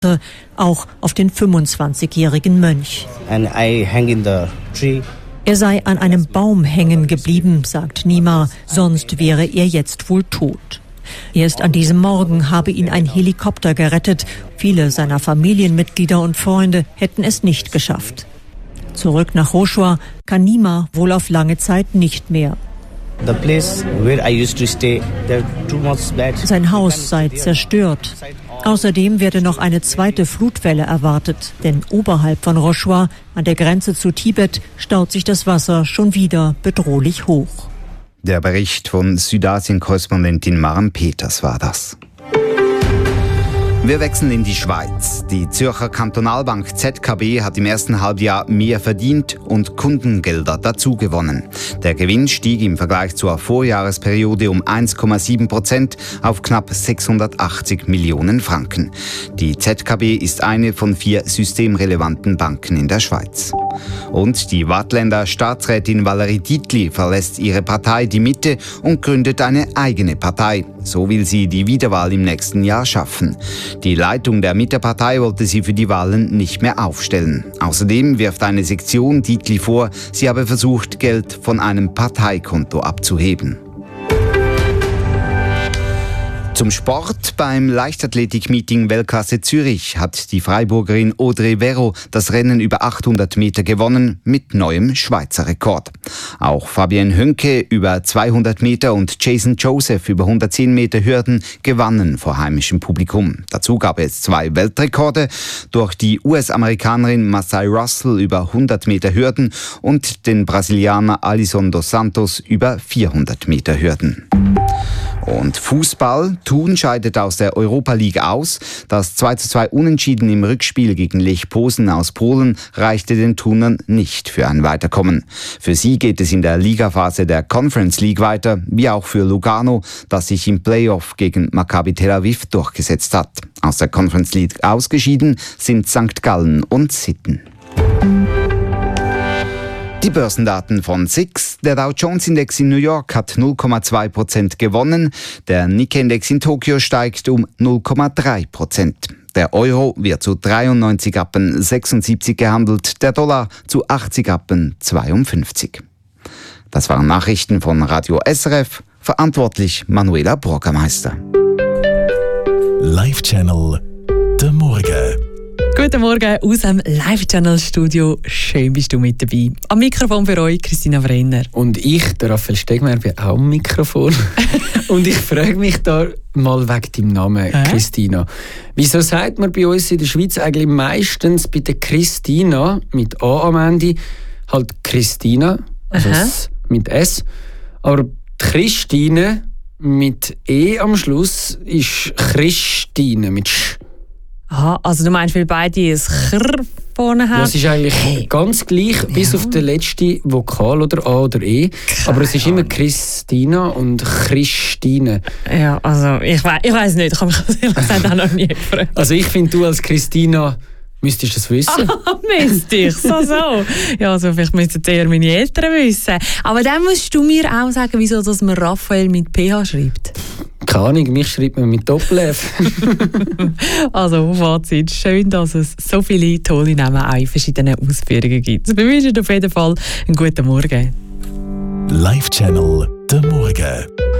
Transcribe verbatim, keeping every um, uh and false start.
auch auf den fünfundzwanzigjährigen Mönch. And I hang in the tree. Er sei an einem Baum hängen geblieben, sagt Nima, sonst wäre er jetzt wohl tot. Erst an diesem Morgen habe ihn ein Helikopter gerettet. Viele seiner Familienmitglieder und Freunde hätten es nicht geschafft. Zurück nach Rochua kann Nima wohl auf lange Zeit nicht mehr. The place where I used to stay, there are too much bad. Sein Haus sei zerstört. Außerdem werde noch eine zweite Flutwelle erwartet, denn oberhalb von Rochua, an der Grenze zu Tibet, staut sich das Wasser schon wieder bedrohlich hoch. Der Bericht von Südasien-Korrespondentin Maren Peters war das. Wir wechseln in die Schweiz. Die Zürcher Kantonalbank Z K B hat im ersten Halbjahr mehr verdient und Kundengelder dazu gewonnen. Der Gewinn stieg im Vergleich zur Vorjahresperiode um eins Komma sieben Prozent auf knapp sechshundertachtzig Millionen Franken. Die Z K B ist eine von vier systemrelevanten Banken in der Schweiz. Und die Waadtländer Staatsrätin Valerie Dietli verlässt ihre Partei Die Mitte und gründet eine eigene Partei. So will sie die Wiederwahl im nächsten Jahr schaffen. Die Leitung der Mittepartei wollte sie für die Wahlen nicht mehr aufstellen. Außerdem wirft eine Sektion Dietli vor, sie habe versucht, Geld von einem Parteikonto abzuheben. Zum Sport. Beim Leichtathletik-Meeting Weltklasse Zürich hat die Freiburgerin Audrey Verreau das Rennen über achthundert Meter gewonnen mit neuem Schweizer Rekord. Auch Fabienne Hünke über zweihundert Meter und Jason Joseph über hundertzehn Meter Hürden gewannen vor heimischem Publikum. Dazu gab es zwei Weltrekorde durch die U S-Amerikanerin Masai Russell über hundert Meter Hürden und den Brasilianer Alisson dos Santos über vierhundert Meter Hürden. Und Fußball. Thun scheidet aus der Europa League aus. Das zwei zu zwei Unentschieden im Rückspiel gegen Lech Posen aus Polen reichte den Thunern nicht für ein Weiterkommen. Für sie geht es in der Ligaphase der Conference League weiter, wie auch für Lugano, das sich im Playoff gegen Maccabi Tel Aviv durchgesetzt hat. Aus der Conference League ausgeschieden sind Sankt Gallen und Sitten. Die Börsendaten von S I X. Der Dow Jones Index in New York hat null Komma zwei Prozent gewonnen. Der Nikkei-Index in Tokio steigt um null Komma drei Prozent. Der Euro wird zu dreiundneunzig Rappen sechsundsiebzig gehandelt, der Dollar zu achtzig Rappen zweiundfünfzig. Das waren Nachrichten von Radio S R F. Verantwortlich Manuela Bürgermeister. Live-Channel der Morgen. Guten Morgen aus dem Live-Channel-Studio. Schön bist du mit dabei. Am Mikrofon für euch Christina Brenner. Und ich, der Raphael Stegmeier, bin auch am Mikrofon. Und ich frage mich da mal wegen deinem Namen, äh? Christina. Wieso sagt man bei uns in der Schweiz eigentlich meistens bei der Christina mit A am Ende halt Christina, also S mit S, aber die Christine mit E am Schluss ist Christine mit Sch. Aha, also du meinst, weil beide ein Chr vorne haben? Das ist eigentlich hey. ganz gleich, bis ja. auf den letzten Vokal oder A oder E. Keine Aber es ist immer Christina und Christine. Ja, also ich, we- ich weiss nicht, ich habe mich das auch noch nie gefragt. Also ich finde, du als Christina müsstest das wissen. Ah, müsste ich, so, so. Ja, also vielleicht müssten eher meine Eltern wissen. Aber dann musst du mir auch sagen, wieso dass man Raphael mit P H schreibt. Keine Ahnung, mich schreibt man mit Doppel-F. Also, Fazit. Schön, dass es so viele tolle Namen auch in verschiedenen Ausführungen gibt. Wir wünschen auf jeden Fall einen guten Morgen. Live-Channel der Morgen.